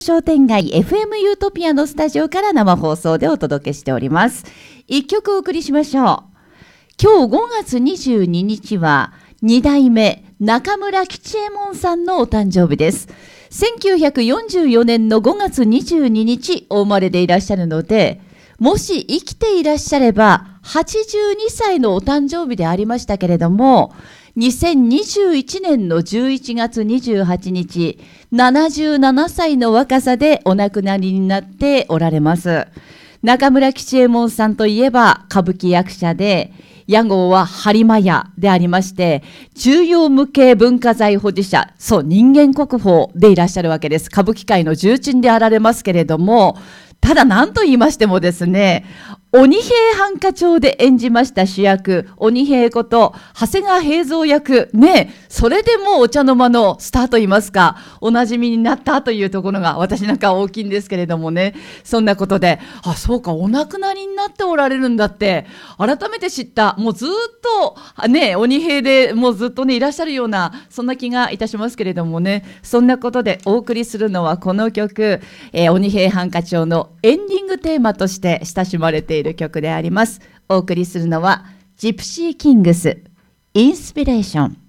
商店街 FM ユートピアのスタジオから生放送でお届けしております。一曲お送りしましょう。今日5月22日は2代目中村吉右衛門さんのお誕生日です。1944年の5月22日お生まれでいらっしゃるので、もし生きていらっしゃれば82歳のお誕生日でありましたけれども、2021年の11月28日、77歳の若さでお亡くなりになっておられます。中村吉右衛門さんといえば歌舞伎役者で、屋号は播磨屋でありまして、重要無形文化財保持者、そう人間国宝でいらっしゃるわけです。歌舞伎界の重鎮であられますけれども、ただ何と言いましてもですね、鬼平犯科帳で演じました主役、鬼平こと長谷川平蔵役、ね、それでもうお茶の間のスターといいますか、おなじみになったというところが私なんか大きいんですけれどもね、そんなことで、あ、そうか、お亡くなりになっておられるんだって、改めて知った、もうずっと、ね、鬼平でもうずっとね、いらっしゃるような、そんな気がいたしますけれどもね、そんなことでお送りするのはこの曲、鬼平犯科帳のエンディングテーマとして親しまれている曲であります。お送りするのはジプシーキングスインスピレーション。